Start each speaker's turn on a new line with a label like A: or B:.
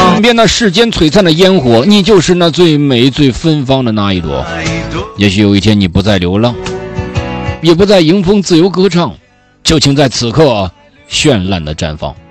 A: 旁边那世间璀璨的烟火，你就是那最美最芬芳的那一朵。也许有一天你不再流浪，也不再迎风自由歌唱，就请在此刻绚烂的绽放。